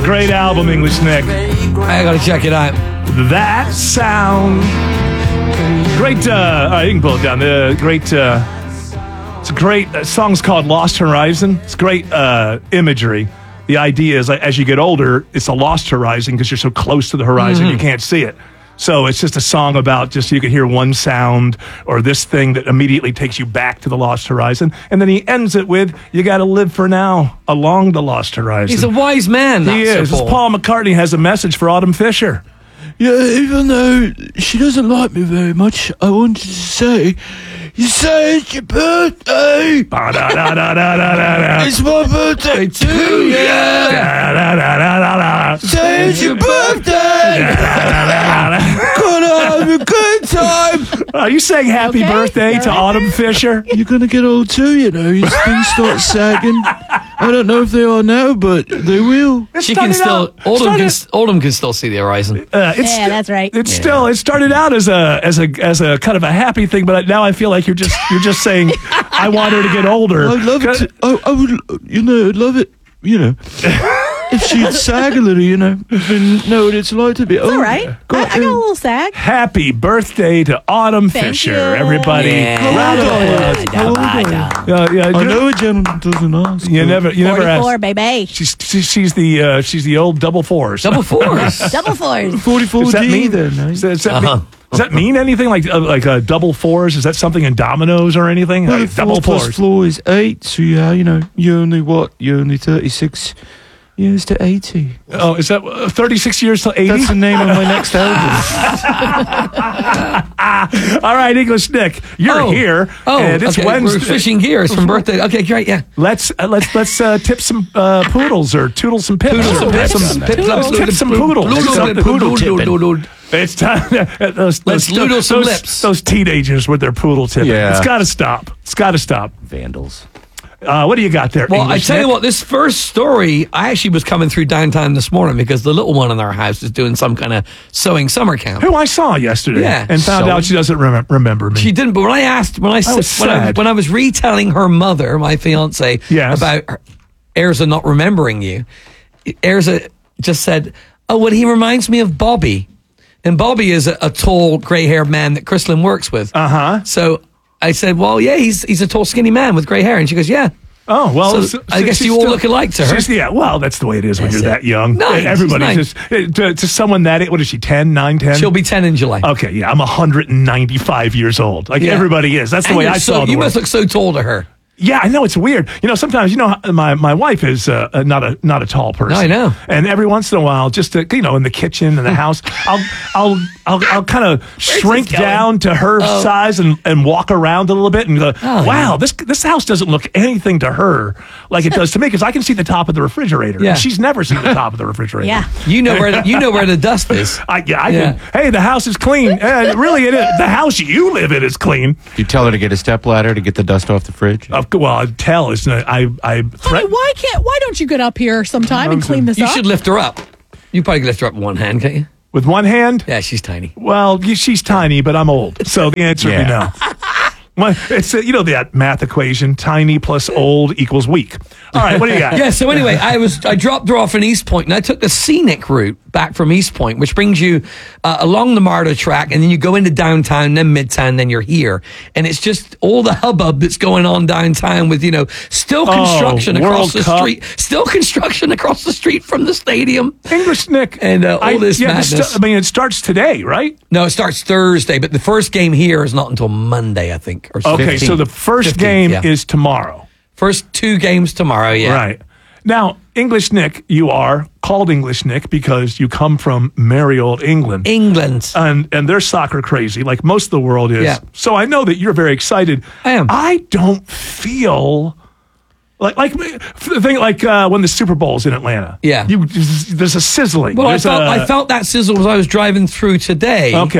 great album, English Nick. I gotta check it out. That sound. Great, all right, you can pull it down. It's a great song's called Lost Horizon. It's great imagery. The idea is as you get older, it's a lost horizon because you're so close to the horizon, you can't see it. So it's just a song about just you can hear one sound or this thing that immediately takes you back to the lost horizon. And then he ends it with, you got to live for now along the lost horizon. He's a wise man. He is. Paul McCartney has a message for Autumn Fisher. Yeah, even though she doesn't like me very much, I wanted to say, you say it's your birthday. It's my birthday too, yeah. Say it's your birthday. Gonna have a good time. Are you saying happy birthday to Autumn Fisher? You're gonna get old too, you know. Your things start sagging. I don't know if they are now, but they will. She can still. Autumn can still see the horizon. That's right. It started out as a kind of a happy thing, but now I feel like you're just saying I want her to get older. I'd love it. I would, I'd love it, if she'd sag a little, and know what it's like to be older. All right. I got a little sag. Happy birthday to Autumn Fisher, everybody. Round of applause. I know a gentleman doesn't ask. You never 44, asked. baby. She's the old double fours. Double fours. Double fours. 44D then. Does that mean anything like double fours? Is that something in dominoes or anything? Well, Like double four fours. plus floor is 8, so you're only 36 years to 80. Oh, is that 36 years to 80? That's the name of my next album. All right, English Nick, you're here. And it's okay. Wednesday. We're switching gears from birthday. Okay, great, yeah. Let's tip some poodles or toodle some pips. Poodle some pips. Tip some poodles. Poodle tipping. It's time. Let's noodle some lips. Those teenagers with their poodle tipping. Yeah. It's got to stop. It's got to stop. Vandals. What do you got there? Well, English I tell Nick? you what, this first story, I actually was coming through downtown this morning because the little one in our house is doing some kind of sewing summer camp. Who I saw yesterday, Yeah. and found out she doesn't remember me. She didn't, but when I was retelling her mother, my fiance, Yes. about Erza not remembering you, Erza just said, "Oh, well, he reminds me of Bobby," and Bobby is a tall, grey-haired man that Chrislyn works with. So I said, "Well, yeah, he's a tall, skinny man with grey hair," and she goes, "Yeah." Oh, well, So I guess you all look alike to her. Yeah, well, that's the way it is when you're that young. Nice, Everybody's nice. just, to someone that, what is she, 10, 9, 10? She'll be 10 in July. Okay, yeah, I'm 195 years old. Like Yeah. everybody is. That's the And way you're I saw the You world. must look so tall to her. Yeah, I know, it's weird. Sometimes, my wife is not a tall person. I know. And every once in a while, just to, in the kitchen and the house, I'll kind of shrink down to her size and walk around a little bit and go, wow, this house doesn't look anything to her like it does to me, because I can see the top of the refrigerator. Yeah. And she's never seen the top of the refrigerator. Yeah. You know where the dust is. I can. Hey, the house is clean. Really, it is. The house you live in is clean. You tell her to get a stepladder to get the dust off the fridge? Well, I'd tell. It's not, I Honey, why don't you get up here sometime and clean this You up? should lift her up. You probably can lift her up with one hand, can't you? with one hand. Yeah, she's tiny. Well, she's tiny, but I'm old. So the answer would be no. Well, it's that math equation: tiny plus old equals weak. All right, what do you got? Yeah. So anyway, I dropped her off in East Point, and I took the scenic route back from East Point, which brings you along the MARTA track, and then you go into downtown, then Midtown, then you're here, and it's just all the hubbub that's going on downtown with still construction across the street, still construction across the street from the stadium. English Nick and all this madness. It starts today, right? No, it starts Thursday, but the first game here is not until Monday, I think. Or Okay, 15th. so the first 15th, game yeah. is tomorrow. First 2 games tomorrow, yeah. Right. Now, English Nick, you are called English Nick because you come from merry old England. And they're soccer crazy, like most of the world is. Yeah. So I know that you're very excited. I am. I don't feel like when the Super Bowl's in Atlanta. Yeah. There's a sizzling. Well, There's I felt that sizzle as I was driving through today. Okay.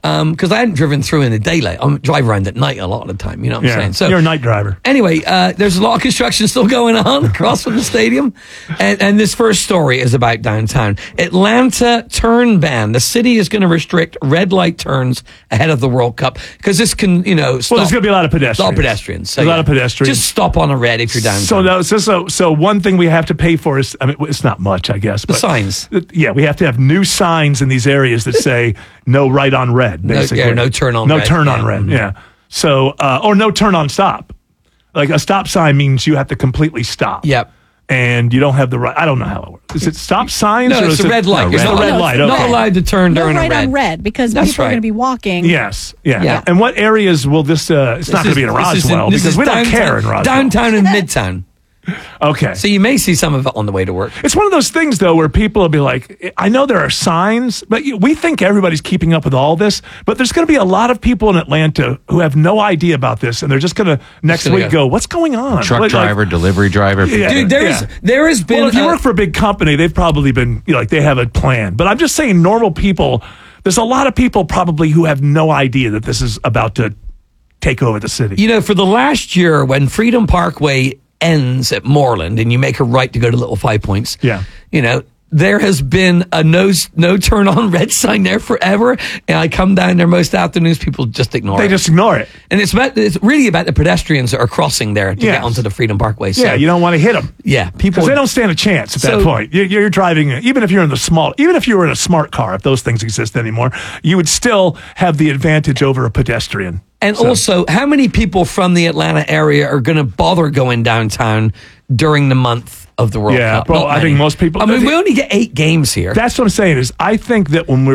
because I hadn't driven through in the daylight. I drive around at night a lot of the time. You know what I'm saying? So you're a night driver. anyway, there's a lot of construction still going on across from the stadium, and this first story is about downtown. Atlanta turn ban. The city is going to restrict red light turns ahead of the World Cup because this can, stop. Well, there's going to be a lot of pedestrians. A lot of pedestrians. So, a lot of pedestrians. Just stop on a red if you're downtown. So one thing we have to pay for is, I mean, it's not much, I guess. But signs. Yeah, we have to have new signs in these areas that say no right on red, basically. No turn on no red. No turn on red, yeah. So, or no turn on stop. Like a stop sign means you have to completely stop. Yep. And you don't have the right. I don't know how it works. Is it stop signs? No, or it's is a red light. It's a red light. Okay. Not allowed to turn No during right a red. on red because That's people are right. going to be walking. Yes. Yeah. Yeah. And what areas will this? It's not going to be in Roswell because we don't care in Roswell. Downtown and Midtown. Okay. So you may see some of it on the way to work. It's one of those things, though, where people will be like, I know there are signs, but we think everybody's keeping up with all this. But there's going to be a lot of people in Atlanta who have no idea about this. And they're just going to next week go, what's going on? Truck driver, delivery driver. Yeah, Dude, there has been. Well, if you work for a big company, they've probably been, like they have a plan. But I'm just saying, normal people, there's a lot of people probably who have no idea that this is about to take over the city. For the last year, when Freedom Parkway ends at Moreland and you make a right to go to Little Five Points. Yeah. There has been a no turn on red sign there forever. And I come down there most afternoons, people just ignore it. They just ignore it. And it's really about the pedestrians that are crossing there to get onto the Freedom Parkway. So, Yeah, you don't want to hit them. Yeah, people. Because they don't stand a chance at that point. You're driving, even if you were in a smart car, if those things exist anymore, you would still have the advantage over a pedestrian. And also, how many people from the Atlanta area are going to bother going downtown during the month of the World Cup? Well, I think most people. I mean, we only get 8 games here. That's what I'm saying. Is I think that when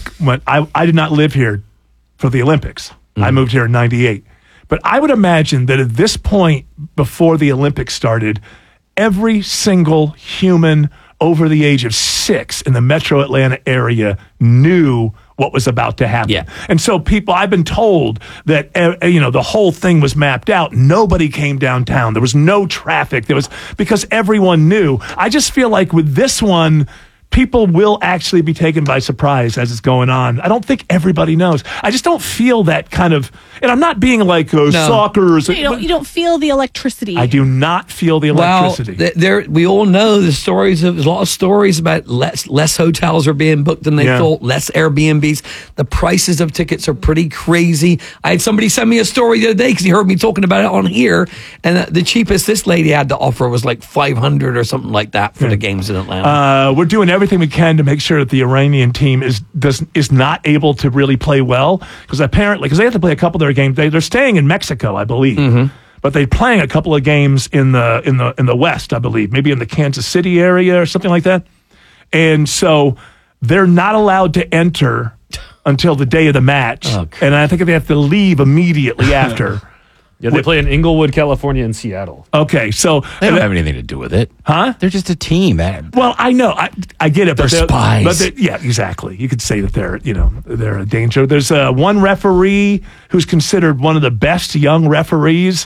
I did not live here for the Olympics. I moved here in '98, but I would imagine that at this point before the Olympics started, every single human over the age of 6 in the metro Atlanta area knew what was about to happen. Yeah. And so I've been told that, the whole thing was mapped out. Nobody came downtown. There was no traffic. Because everyone knew. I just feel like with this one, people will actually be taken by surprise as it's going on. I don't think everybody knows. I just don't feel that kind of, and I'm not being like soccer. You don't feel the electricity. I do not feel the electricity. Well, we all know the stories there's a lot of stories about less hotels are being booked than they thought, less Airbnbs. The prices of tickets are pretty crazy. I had somebody send me a story the other day because he heard me talking about it on here, and the cheapest this lady had to offer was like $500 or something like that for the games in Atlanta. We're doing everything we can to make sure that the Iranian team is not able to really play well because they have to play a couple of their games. They're staying in Mexico, I believe, but they're playing a couple of games in the West, I believe, maybe in the Kansas City area or something like that. And so they're not allowed to enter until the day of the match, and I think they have to leave immediately after. Yeah, they play in Inglewood, California, and Seattle. Okay, so They don't have anything to do with it. Huh? They're just a team. Well, I know. I get it. They're spies. But yeah, exactly. You could say that they're a danger. There's one referee who's considered one of the best young referees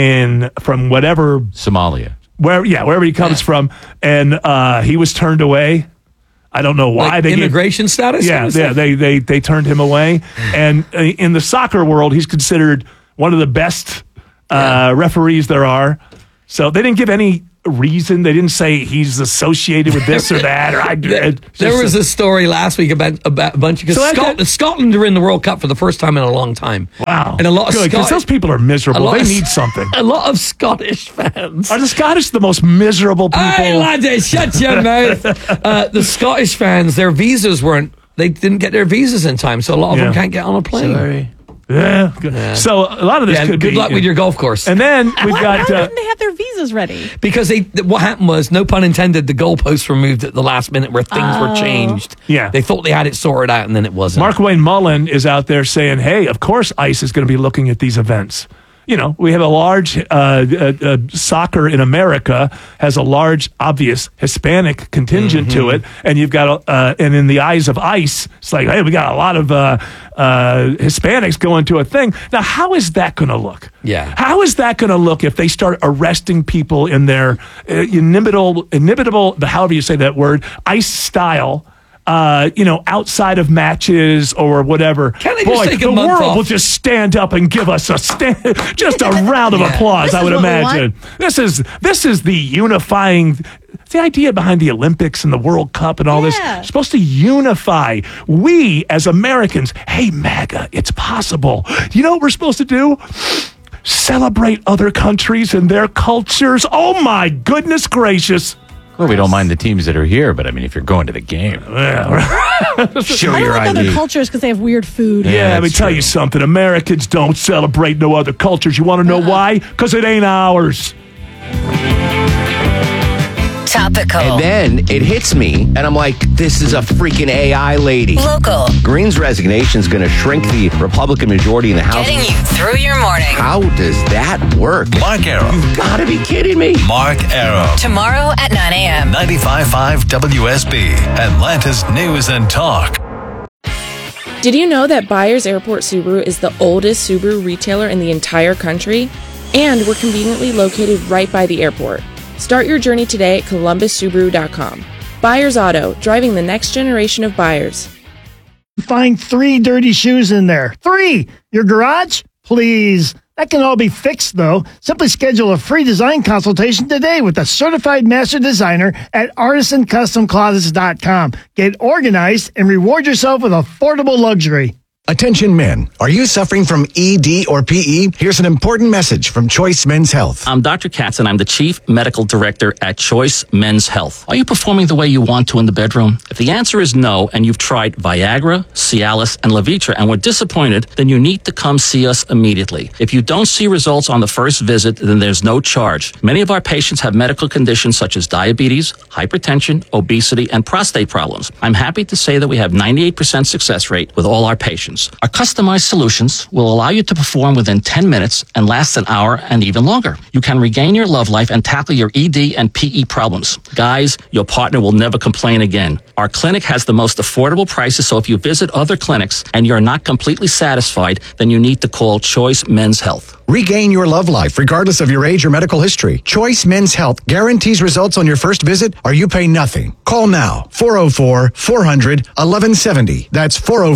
from whatever Somalia. Wherever he comes from, and he was turned away. I don't know why. Like immigration status? Yeah, they turned him away. And in the soccer world, he's considered one of the best referees there are. So they didn't give any reason. They didn't say he's associated with this or that. There was a story last week about a bunch of Scotland are in the World Cup for the first time in a long time. Wow, and a lot of because those people are miserable. They need something. A lot of Scottish fans. Are the Scottish the most miserable people? Hey laddie, shut your mouth. The Scottish fans, their visas they didn't get their visas in time, so a lot of them can't get on a plane. Sorry. Yeah, good. So a lot of this could be. Good luck with your golf course. And then we've got. Why didn't they have their visas ready? Because what happened was, no pun intended, the goalposts were moved at the last minute where things were changed. Yeah. They thought they had it sorted out and then it wasn't. Mark Wayne Mullen is out there saying, hey, of course ICE is going to be looking at these events. We have a large soccer in America has a large, obvious Hispanic contingent to it, and you've got and in the eyes of ICE, it's like, hey, we got a lot of Hispanics going to a thing. Now, how is that going to look? Yeah, how is that going to look if they start arresting people in their inimitable, however you say that word, ICE style? outside of matches or whatever, Can't they just take a the month world off? will just stand up and give us just a round of applause. This I would is what we imagine. This is the unifying. It's the idea behind the Olympics and the World Cup and all this. Yeah. It's supposed to unify. We as Americans, hey MAGA, it's possible. You know what we're supposed to do? Celebrate other countries and their cultures. Oh my goodness gracious. Well, we don't mind the teams that are here, but I mean, if you're going to the game, show I don't your like ID. other cultures because they have weird food. Yeah, let me that's tell true. you something. Americans don't celebrate no other cultures. You want to know why? Because it ain't ours. Topical. And then it hits me, and I'm like, this is a freaking AI lady. Local. Green's resignation is going to shrink the Republican majority in the House. Getting you through your morning. How does that work? Mark Arrow. You've got to be kidding me. Mark Arrow. Tomorrow at 9 a.m. 95.5 WSB. Atlanta's News and Talk. Did you know that Byers Airport Subaru is the oldest Subaru retailer in the entire country? And we're conveniently located right by the airport. Start your journey today at ColumbusSubaru.com. Byers Auto, driving the next generation of buyers. Find 3 dirty shoes in there. 3! Your garage? Please. That can all be fixed, though. Simply schedule a free design consultation today with a certified master designer at ArtisanCustomClosets.com. Get organized and reward yourself with affordable luxury. Attention men, are you suffering from ED or PE? Here's an important message from Choice Men's Health. I'm Dr. Katz and I'm the Chief Medical Director at Choice Men's Health. Are you performing the way you want to in the bedroom? If the answer is no and you've tried Viagra, Cialis, and Levitra and were disappointed, then you need to come see us immediately. If you don't see results on the first visit, then there's no charge. Many of our patients have medical conditions such as diabetes, hypertension, obesity, and prostate problems. I'm happy to say that we have 98% success rate with all our patients. Our customized solutions will allow you to perform within 10 minutes and last an hour and even longer. You can regain your love life and tackle your ED and PE problems. Guys, your partner will never complain again. Our clinic has the most affordable prices, so if you visit other clinics and you're not completely satisfied, then you need to call Choice Men's Health. Regain your love life regardless of your age or medical history. Choice Men's Health guarantees results on your first visit or you pay nothing. Call now. 404-400-1170. That's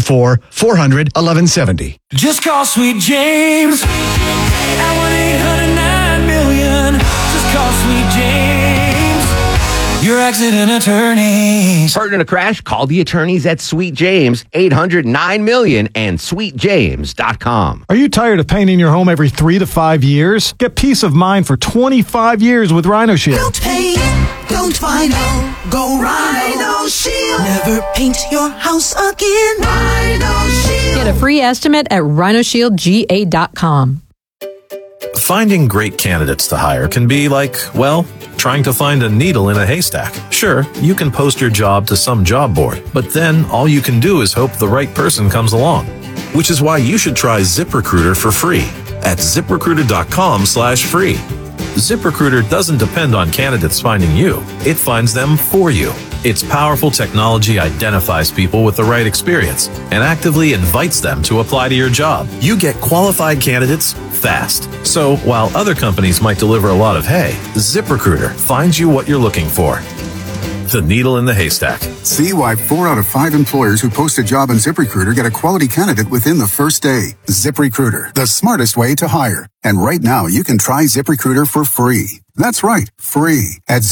404-400-1170. Just call Sweet James at 1-800-9-million. Just call Sweet James, your accident attorneys. Partner in a crash? Call the attorneys at Sweet James, 800-9-million, and sweetjames.com. Are you tired of painting your home every 3 to 5 years? Get peace of mind for 25 years with Rhino Shield. Don't paint, don't vinyl, go Rhino Shield. Never paint your house again. Rhino Shield. Get a free estimate at rhinoshieldga.com. Finding great candidates to hire can be like, well, trying to find a needle in a haystack. Sure, you can post your job to some job board, but then all you can do is hope the right person comes along. Which is why you should try ZipRecruiter for free at ZipRecruiter.com/free. ZipRecruiter doesn't depend on candidates finding you. It finds them for you. Its powerful technology identifies people with the right experience and actively invites them to apply to your job. You get qualified candidates fast. So while other companies might deliver a lot of hay, ZipRecruiter finds you what you're looking for. The needle in the haystack. See why 4 out of 5 employers who post a job on ZipRecruiter get a quality candidate within the first day. ZipRecruiter, the smartest way to hire. And right now, you can try ZipRecruiter for free. That's right, free at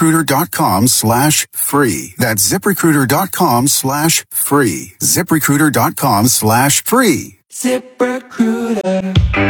ZipRecruiter.com/free. That's ZipRecruiter.com/free. ZipRecruiter.com/free. ZipRecruiter.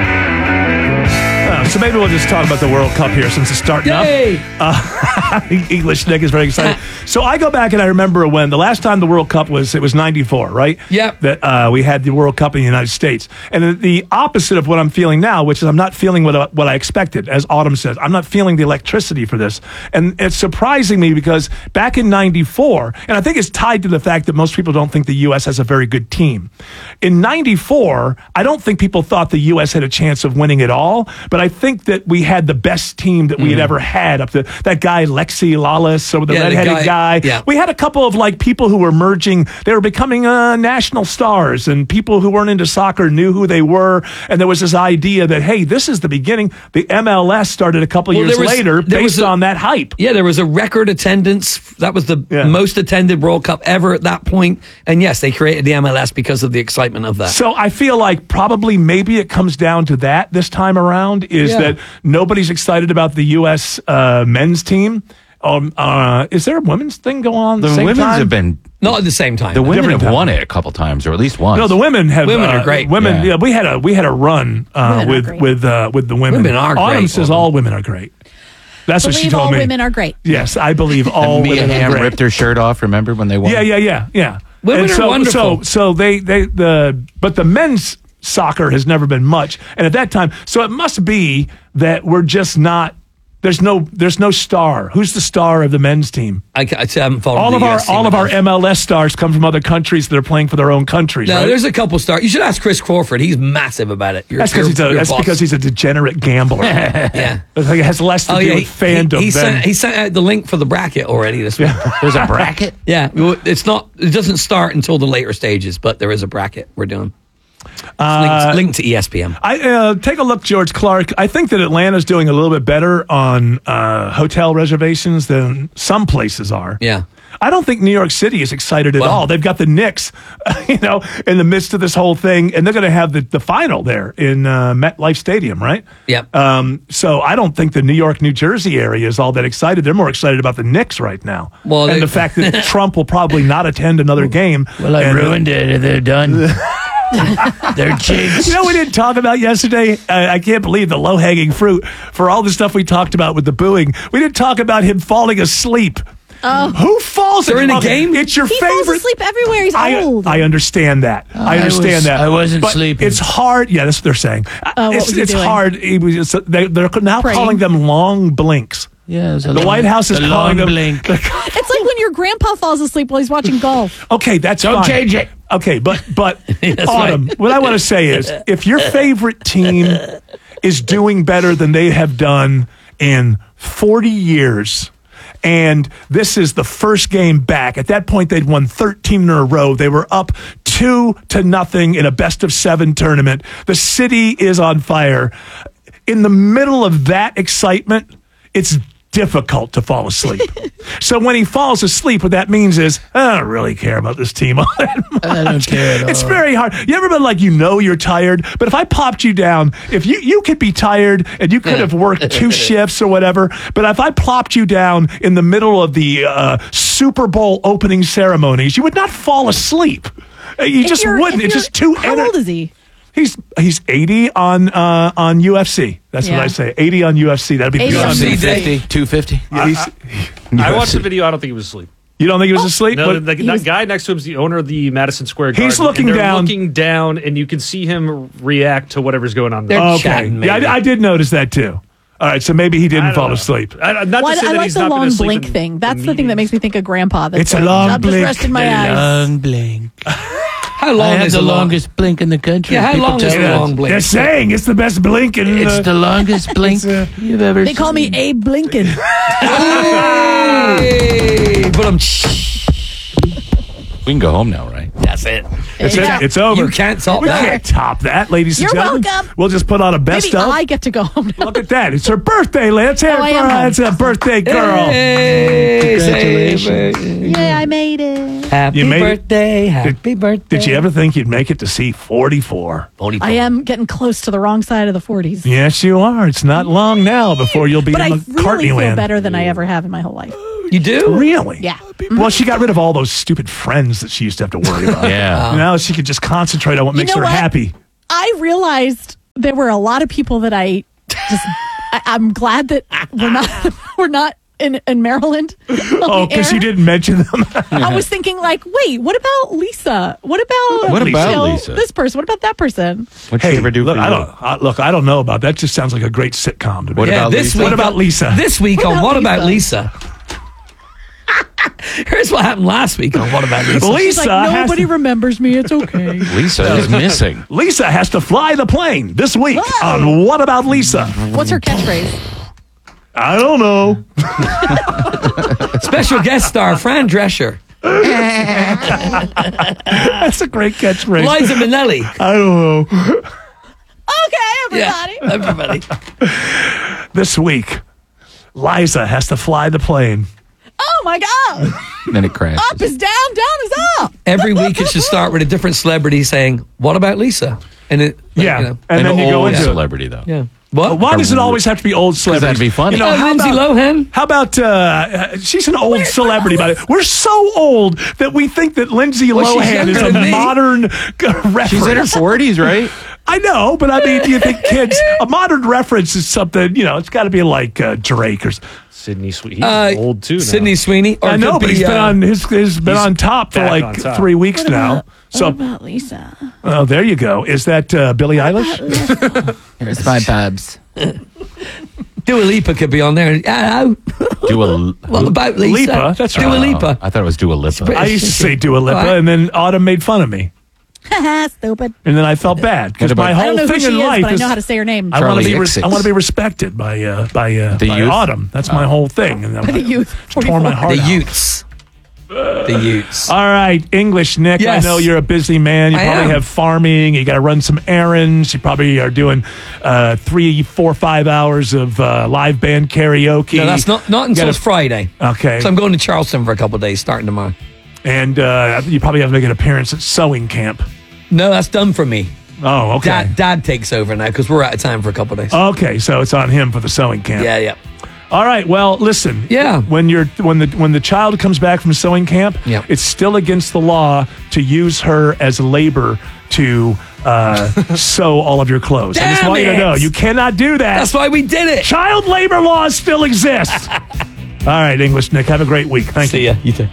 So maybe we'll just talk about the World Cup here since it's starting Yay! up. English Nick is very excited. So I go back and I remember when the last time the World Cup was 94, right? Yep. That we had the World Cup in the United States. And the opposite of what I'm feeling now, which is I'm not feeling what I expected, as Autumn says. I'm not feeling the electricity for this. And it's surprising me because back in 94, and I think it's tied to the fact that most people don't think the U.S. has a very good team. In 94, I don't think people thought the U.S. had a chance of winning it all, but but I think that we had the best team that we had ever had. Up to that guy Lexi Lawless, or the redheaded guy. Yeah. We had a couple of like people who were merging. They were becoming national stars, and people who weren't into soccer knew who they were. And there was this idea that, hey, this is the beginning. The MLS started a couple years later based on that hype. Yeah, there was a record attendance. That was the most attended World Cup ever at that point. And yes, they created the MLS because of the excitement of that. So I feel like probably maybe it comes down to that this time around, is that nobody's excited about the U.S. Men's team. Is there a women's thing going on at the same women's time? have been not at the same time. The women have won it a couple times, or at least once. No, the women have. Women are great. Women, we had a run with the women. Women are Autumn great. says all women are great. That's what she Believe told all me. women are great. Yes, I believe all Mia women are Hamm great. ripped her shirt off. Remember when they won? Yeah. Women And are wonderful. So but the men's soccer has never been much, and at that time, so it must be that we're just not. There's no star. Who's the star of the men's team? I haven't followed all the of our US team all of our enough. MLS stars come from other countries that are playing for their own countries. No, right? there's a couple stars. You should ask Chris Crawford. He's massive about it. That's because he's a degenerate gambler. Yeah. It has less to do with fandom. He sent out the link for the bracket already this week. There's a bracket? Yeah. It doesn't start until the later stages, but there is a bracket we're doing. It's linked to ESPN. I take a look, George Clark. I think that Atlanta's doing a little bit better on hotel reservations than some places are. Yeah. I don't think New York City is excited at all. They've got the Knicks, in the midst of this whole thing, and they're going to have the final there in MetLife Stadium, right? Yeah. So I don't think the New York, New Jersey area is all that excited. They're more excited about the Knicks right now. Well, and the fact that Trump will probably not attend another game. Well, I ruined it. They're done. They're jinxed. You know, we didn't talk about yesterday. I can't believe the low-hanging fruit for all the stuff we talked about with the booing. We didn't talk about him falling asleep. Oh. Who falls during a game? It's your He favorite. falls asleep everywhere. He's old. I understand that. I understand that. I wasn't But sleeping. It's hard. Yeah, that's what they're saying. what was he It's doing? hard. They're now Praying. calling them long blinks. Yeah, The White House is calling them. blink. It's like when your grandpa falls asleep while he's watching golf. Okay, that's Don't fine. change it. Okay, but That's Autumn, what I want to say is, if your favorite team is doing better than they have done in 40 years, and this is the first game back, at that point they'd won 13 in a row. They were up 2-0 in a best-of-7 tournament. The city is on fire. In the middle of that excitement, it's difficult to fall asleep. So when he falls asleep, what that means is, I don't really care about this team all that much. I don't care at all. It's very hard. You ever been like, you're tired, but if I popped you down, if you could be tired and you could have worked 2 shifts or whatever, but if I plopped you down in the middle of the Super Bowl opening ceremonies, you would not fall asleep. You just wouldn't. It's just too How old is he? He's 80 on UFC. That's what Yeah. I say. 80 on UFC. That'd be 80 on UFC. 250. Yeah, I watched the video. I don't think he was asleep. You don't think he was asleep? No, What- that guy next to him is the owner of the Madison Square Garden. He's looking and they're down. looking down, and you can see him react to whatever's going on there. Okay. Yeah, I did notice that too. All right, so maybe he didn't fall asleep. Not Well, to say I that like he's the not been long asleep blink in thing. That's the the thing that makes me think of grandpa. That's It's a like, long I'm blink. just resting my eyes. Long blink. How long I have is the a long? longest blink in the country. Yeah, how People long is tell the me. long blink? They're saying it's the best blink in It's the longest blink you've ever They call me Abe Blinken. Hey, but We can go home now, right? That's it. It's over. You can't top We that. can't top that, ladies and You're gentlemen. welcome. We'll just put on a best Maybe of. I get to go home now. Look at that. It's her birthday. Let's hear it I for am her. home. It's a birthday girl. Hey, Congratulations. Yeah, I made it. Happy You made it? birthday. Happy birthday. Did you ever think you'd make it to see 44? I am getting close to the wrong side of the 40s. Yes, you are. It's not long now before you'll be But I in really McCartney feel land. better than I ever have in my whole life. You do? Really? Yeah. Well, she got rid of all those stupid friends that she used to have to worry about. Yeah. Now she could just concentrate on what makes know her what? happy. I realized there were a lot of people that I just. I'm glad that we're not in Maryland. Oh, because you didn't mention them. I was thinking, like, wait, what about Lisa? What about Lisa? this person? What about that person? What'd she ever do look, for I you? don't know about that. Just sounds like a great sitcom to me. What about this Lisa? week What about Lisa? This week on What About Lisa? Here's what happened last week on What About Lisa? Lisa She's like, has nobody remembers me. It's okay. Lisa is missing. Lisa has to fly the plane this week Whoa. on What About Lisa? What's her catchphrase? I don't know. Special guest star Fran Drescher. That's a great catchphrase. Liza Minnelli. I don't know. Okay, everybody. Everybody. This week, Liza has to fly the plane. Oh my God. Then it crashes. Up is down, down is up. Every week it should start with a different celebrity saying, "What about Lisa?" And it, Yeah. you know, And then you go old into it. celebrity, though. yeah. What? Why does it always have to be old celebrities? that'd be funny. You know, how Lindsay about, Lohan? how about she's an old celebrity, but we're so old that we think that Lindsay Well, she's Lohan is younger a than me. modern reference. She's in her 40s, right? I know, but I mean, do you think kids, a modern reference is something, it's got to be like Drake or Sydney Sweeney. He's old too now. Sydney Sweeney. Or I know, could but be, he's been on top for back like on top. 3 weeks now. What about Lisa? Oh, there you go. Is that Billie Eilish? Here's my babs. Dua Lipa could be on there. Hello. What about Lisa? Lipa? That's Dua right. Lipa. I thought it was Dua Lipa. I used to say Dua Lipa, What? and then Autumn made fun of me. Stupid. And then I felt bad because What my about- I whole don't know who thing she in is, life but I is know how to say her name. I want to Charlie be Xix. I want to be respected by youth? Autumn. That's my whole thing. And By the youth. tore my heart The out. Utes. The Utes. All right, English Nick. Yes. I know you're a busy man. You I probably am. have farming. You got to run some errands. You probably are doing 3, 4, 5 hours of live band karaoke. No, that's not until gotta- it's Friday. Okay. So I'm going to Charleston for a couple of days starting tomorrow. And you probably have to make an appearance at sewing camp. No, that's done for me. Oh, okay. Dad takes over now because we're out of time for a couple of days. Okay, so it's on him for the sewing camp. Yeah. All right. Well, listen. Yeah. When the child comes back from sewing camp, Yeah. it's still against the law to use her as labor to sew all of your clothes. I just Damn want you to it! know you cannot do that. That's why we did it. Child labor laws still exist. All right, English Nick. Have a great week. Thank you. See ya. You too.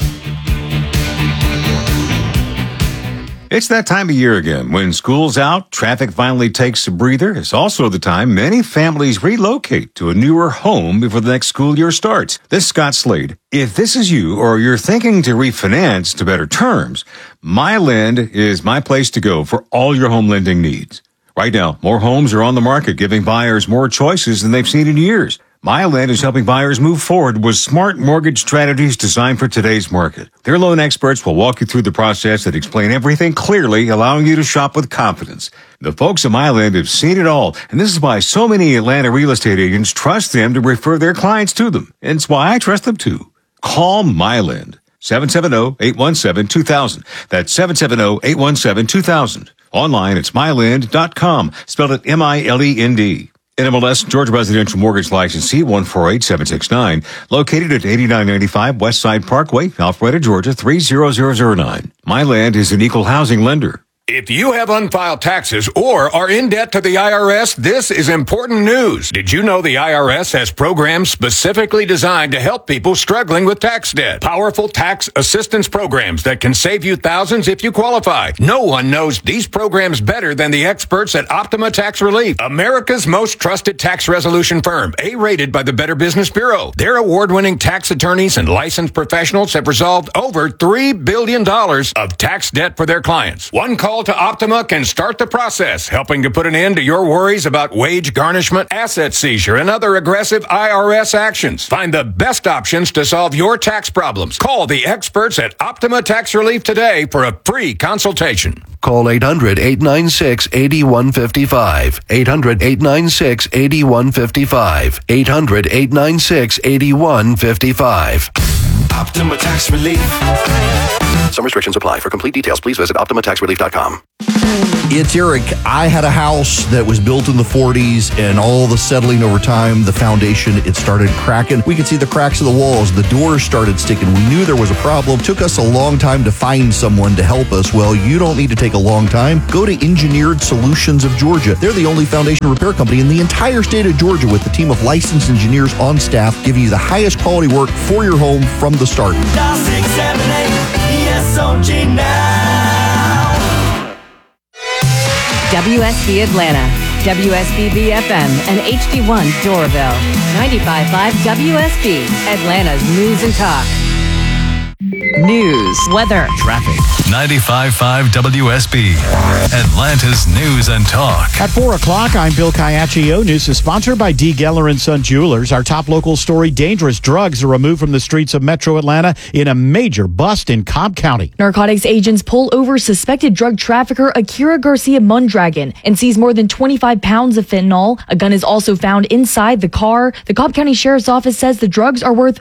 It's that time of year again. When school's out, traffic finally takes a breather. It's also the time many families relocate to a newer home before the next school year starts. This is Scott Slade. If this is you or you're thinking to refinance to better terms, MyLend is my place to go for all your home lending needs. Right now, more homes are on the market, giving buyers more choices than they've seen in years. MyLend is helping buyers move forward with smart mortgage strategies designed for today's market. Their loan experts will walk you through the process and explain everything clearly, allowing you to shop with confidence. The folks at MyLend have seen it all, and this is why so many Atlanta real estate agents trust them to refer their clients to them. And it's why I trust them too. Call MyLend. 770-817-2000. That's 770-817-2000. Online, it's mylend.com. Spelled it M-I-L-E-N-D. NMLS Georgia Residential Mortgage Licensee 148769, located at 8995 Westside Parkway, Alpharetta, Georgia 30009. MyLand is an equal housing lender. If you have unfiled taxes or are in debt to the IRS, this is important news. Did you know the IRS has programs specifically designed to help people struggling with tax debt? Powerful tax assistance programs that can save you thousands if you qualify. No one knows these programs better than the experts at Optima Tax Relief, America's most trusted tax resolution firm, A-rated by the Better Business Bureau. Their award-winning tax attorneys and licensed professionals have resolved over $3 billion of tax debt for their clients. One call to Optima can start the process, helping to put an end to your worries about wage garnishment, asset seizure, and other aggressive IRS actions. Find the best options to solve your tax problems. Call the experts at Optima Tax Relief today for a free consultation. Call 800-896-8155. 800-896-8155. 800-896-8155. Optima Tax Relief. Some restrictions apply. For complete details, please visit OptimaTaxRelief.com. It's Eric. I had a house that was built in the 40s, and all the settling over time, the foundation, it started cracking. We could see the cracks of the walls. The doors started sticking. We knew there was a problem. Took us a long time to find someone to help us. Well, you don't need to take a long time. Go to Engineered Solutions of Georgia. They're the only foundation repair company in the entire state of Georgia with a team of licensed engineers on staff giving you the highest quality work for your home from the start. Dial 678 ESOG now. WSB Atlanta, WSB BFM, and HD1 Doraville. 95.5 WSB, Atlanta's News and Talk. News. Weather. Traffic. 95.5 WSB. Atlanta's News and Talk. At 4 o'clock, I'm Bill Caiaccio. News is sponsored by D. Geller & Son Jewelers. Our top local story, dangerous drugs are removed from the streets of Metro Atlanta in a major bust in Cobb County. Narcotics agents pull over suspected drug trafficker Akira Garcia Mondragon and seize more than 25 pounds of fentanyl. A gun is also found inside the car. The Cobb County Sheriff's Office says the drugs are worth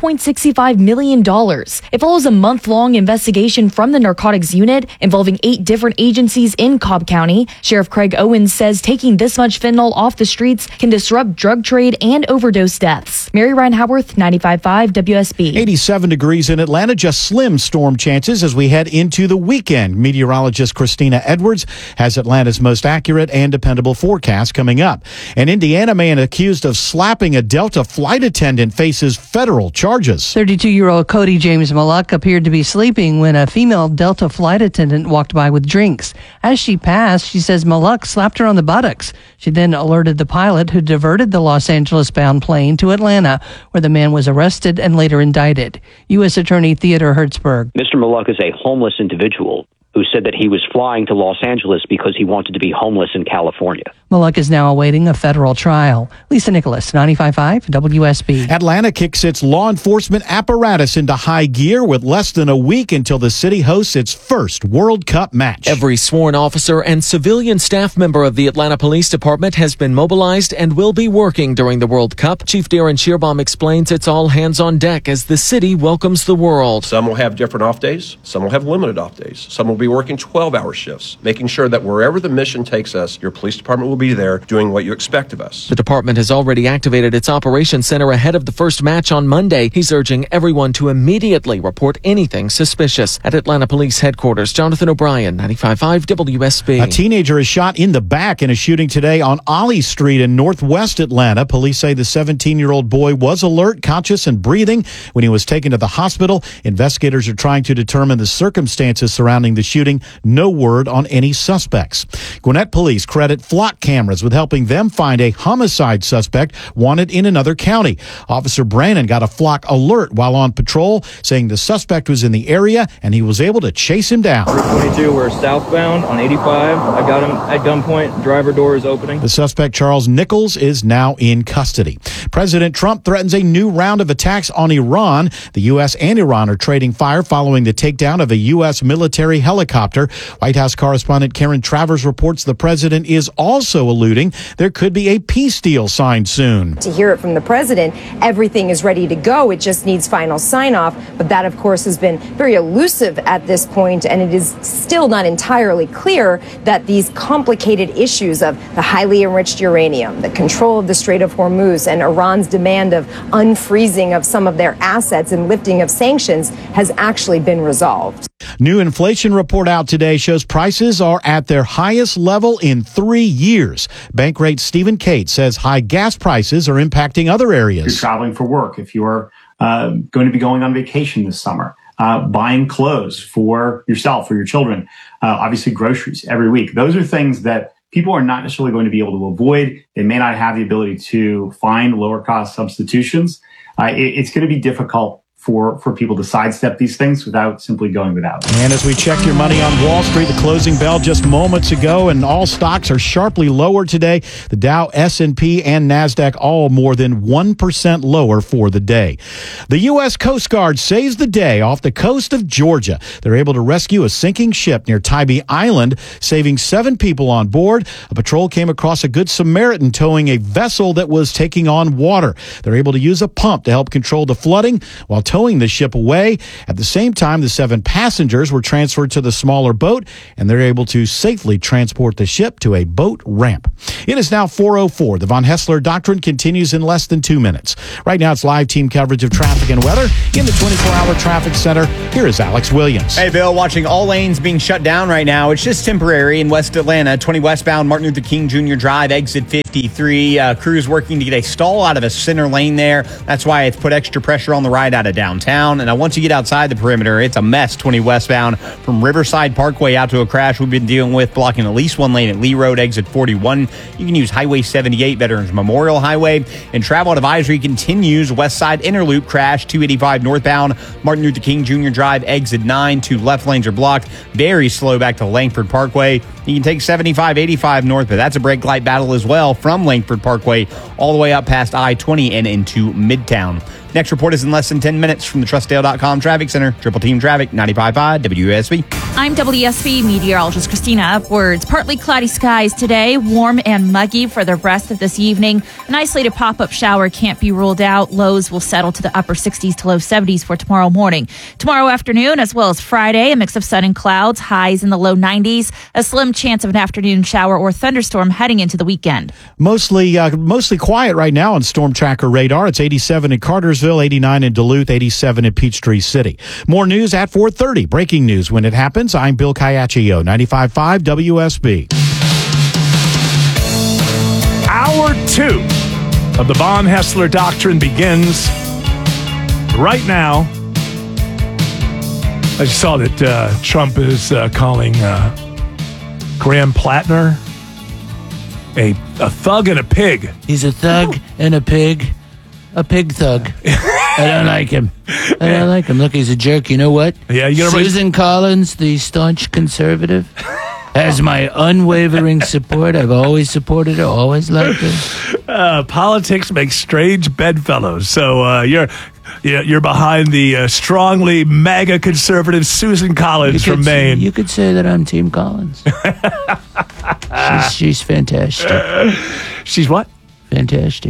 $1.65 million. It follows a month-long investigation from the narcotics unit involving 8 different agencies in Cobb County. Sheriff Craig Owens says taking this much fentanyl off the streets can disrupt drug trade and overdose deaths. Mary Ryan Howarth, 95.5 WSB. 87 degrees in Atlanta, just slim storm chances as we head into the weekend. Meteorologist Christina Edwards has Atlanta's most accurate and dependable forecast coming up. An Indiana man accused of slapping a Delta flight attendant faces federal charges. 32-year-old Cody James Malluck appeared to be sleeping when a female Delta flight attendant walked by with drinks. As she passed, she says Malluck slapped her on the buttocks. She then alerted the pilot, who diverted the Los Angeles-bound plane to Atlanta, where the man was arrested and later indicted. U.S. Attorney Theodore Hertzberg. Mr. Malluck is a homeless individual who said that he was flying to Los Angeles because he wanted to be homeless in California. Malluck is now awaiting a federal trial. Lisa Nicholas, 95.5 WSB. Atlanta kicks its law enforcement apparatus into high gear with less than a week until the city hosts its first World Cup match. Every sworn officer and civilian staff member of the Atlanta Police Department has been mobilized and will be working during the World Cup. Chief Darren Shearbaum explains it's all hands on deck as the city welcomes the world. Some will have different off days. Some will have limited off days. Some will be working 12-hour shifts, making sure that wherever the mission takes us, your police department will be there doing what you expect of us. The department has already activated its operations center ahead of the first match on Monday. He's urging everyone to immediately report anything suspicious. At Atlanta Police Headquarters, Jonathan O'Brien, 95.5 WSB. A teenager is shot in the back in a shooting today on Ollie Street in northwest Atlanta. Police say the 17-year-old boy was alert, conscious, and breathing when he was taken to the hospital. Investigators are trying to determine the circumstances surrounding the shooting. No word on any suspects. Gwinnett police credit flock cameras with helping them find a homicide suspect wanted in another county. Officer Brannon got a flock alert while on patrol, saying the suspect was in the area and he was able to chase him down. 22, we're southbound on 85. I got him at gunpoint. Driver door is opening. The suspect, Charles Nichols, is now in custody. President Trump threatens a new round of attacks on Iran. The U.S. and Iran are trading fire following the takedown of a U.S. military helicopter. White House correspondent Karen Travers reports the president is also alluding there could be a peace deal signed soon. To hear it from the president, everything is ready to go. It just needs final sign-off. But that, of course, has been very elusive at this point, and it is still not entirely clear that these complicated issues of the highly enriched uranium, the control of the Strait of Hormuz, and Iran's demand of unfreezing of some of their assets and lifting of sanctions has actually been resolved. New inflation report out today shows prices are at their highest level in 3 years. Bankrate Stephen Cate says high gas prices are impacting other areas. If you're traveling for work, if you're going to be going on vacation this summer, buying clothes for yourself, for your children, obviously groceries every week. Those are things that people are not necessarily going to be able to avoid. They may not have the ability to find lower cost substitutions. It's going to be difficult for people to sidestep these things without simply going without. And as we check your money on Wall Street, the closing bell just moments ago, and all stocks are sharply lower today. The Dow, S&P, and NASDAQ all more than 1% lower for the day. The U.S. Coast Guard saves the day off the coast of Georgia. They're able to rescue a sinking ship near Tybee Island, saving 7 people on board. A patrol came across a Good Samaritan towing a vessel that was taking on water. They're able to use a pump to help control the flooding while towing the ship away. At the same time, the 7 passengers were transferred to the smaller boat, and they're able to safely transport the ship to a boat ramp. It is now 4:04. The Von Hessler Doctrine continues in less than 2 minutes. Right now, it's live team coverage of traffic and weather in the 24-hour traffic center. Here is Alex Williams. Hey, Bill, watching all lanes being shut down right now. It's just temporary in West Atlanta. 20 westbound Martin Luther King Jr. Drive, exit 50. 53. Crews working to get a stall out of a center lane there. That's why it's put extra pressure on the ride out of downtown. And once you get outside the perimeter, it's a mess 20 westbound from Riverside Parkway out to a crash we've been dealing with, blocking at least one lane at Lee Road, exit 41. You can use Highway 78, Veterans Memorial Highway. And travel advisory continues. West Side Interloop crash, 285 northbound, Martin Luther King Jr. Drive, exit 9. 2 left lanes are blocked. Very slow back to Langford Parkway. You can take 75, 85 north, but that's a brake light battle as well from Langford Parkway all the way up past I-20 and into Midtown. Next report is in less than 10 minutes from the TrustDale.com Traffic Center. Triple Team Traffic, 95.5 WSB. I'm WSB meteorologist Christina Upwards. Partly cloudy skies today, warm and muggy for the rest of this evening. An isolated pop-up shower can't be ruled out. Lows will settle to the upper 60s to low 70s for tomorrow morning. Tomorrow afternoon, as well as Friday, a mix of sun and clouds, highs in the low 90s. A slim chance of an afternoon shower or thunderstorm heading into the weekend. Mostly quiet right now on Storm Tracker radar. It's 87 in Cartersville, 89 in Duluth, 87 in Peachtree City. More news at 4:30. Breaking news when it happens. I'm Bill Caiaccio, 95.5 WSB. Hour 2 of the Von Haessler Doctrine begins right now. I just saw that Trump is calling Graham Plattner a thug and a pig. He's a thug and a pig thug. I don't like him. Look, he's a jerk. You know what? Yeah, Susan Collins, the staunch conservative, has my unwavering support. I've always supported her, always liked her. Politics makes strange bedfellows. So you're behind the strongly MAGA conservative Susan Collins from Maine. You could say that I'm Team Collins. She's fantastic. She's what? Fantastic.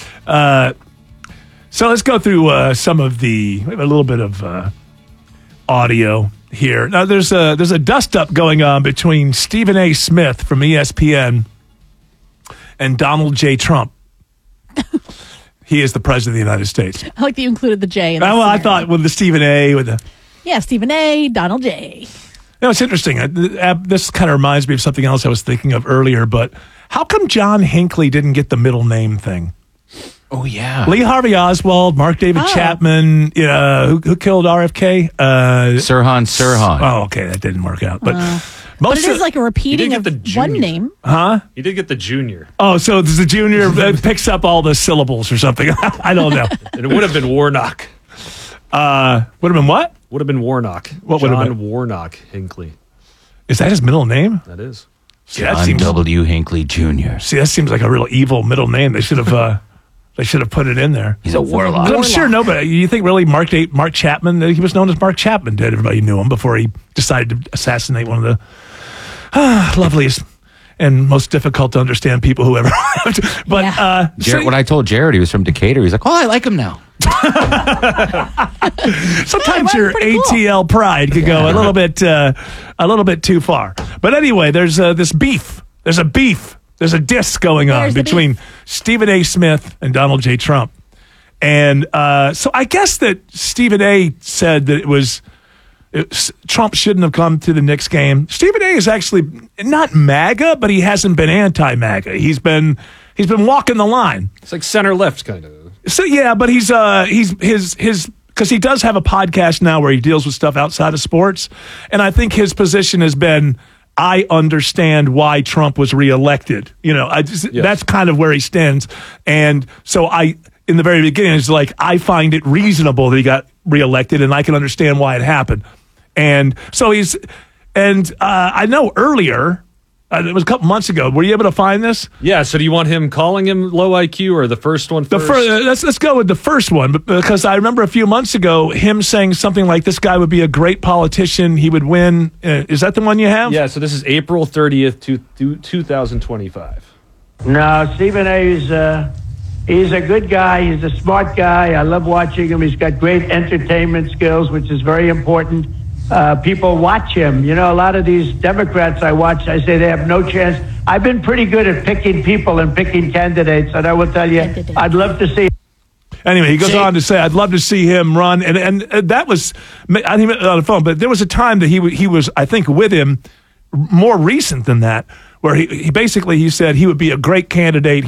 So let's go through some of we have a little bit of audio here. Now there's a dust up going on between Stephen A. Smith from ESPN and Donald J. Trump. He is the president of the United States. I like that you included the J. I thought with the Stephen A. Stephen A. Donald J. It's interesting. This kind of reminds me of something else I was thinking of earlier. But how come John Hinckley didn't get the middle name thing? Oh, yeah. Lee Harvey Oswald, Mark David Chapman, who killed RFK? Sirhan Sirhan. Oh, okay, that didn't work out. But it is like a repeating of one name. Huh? He did get the junior. Oh, so the junior picks up all the syllables or something. I don't know. And it would have been Warnock. Would have been what? Would have been Warnock. What would have been? Warnock Hinckley. Is that his middle name? That is. John W. Hinckley Jr. See, that seems like a real evil middle name. They should have... They should have put it in there. He's a warlock. I'm sure nobody. You think really Mark Chapman? He was known as Mark Chapman. Did everybody knew him before he decided to assassinate one of the loveliest and most difficult to understand people who ever lived. But when I told Jared he was from Decatur, he's like, "Oh, I like him now." Sometimes your ATL pride could go a little bit too far. But anyway, there's this beef. There's a beef. There's a diss going on between Stephen A. Smith and Donald J. Trump. And so I guess that Stephen A. said that Trump shouldn't have come to the Knicks game. Stephen A. is actually not MAGA, but he hasn't been anti-MAGA. He's been walking the line. It's like center left kind of. So yeah, but he's because he does have a podcast now where he deals with stuff outside of sports. And I think his position has been, I understand why Trump was reelected. That's kind of where he stands. And so in the very beginning, it's like, I find it reasonable that he got reelected and I can understand why it happened. And so I know earlier, it was a couple months ago. Were you able to find this? Yeah. So do you want him calling him low IQ or the first one first? Let's go with the first one, because I remember a few months ago him saying something like, this guy would be a great politician. He would win. Is that the one you have? Yeah. So this is April 30th, 2025. No, Stephen A. He's a good guy. He's a smart guy. I love watching him. He's got great entertainment skills, which is very important. People watch him. A lot of these Democrats I watch, I say they have no chance. I've been pretty good at picking people and picking candidates, and I will tell you, I'd love to see. Anyway, he goes on to say, I'd love to see him run. And that was, I didn't even on the phone, but there was a time that he was, I think, with him more recent than that, where he basically said he would be a great candidate.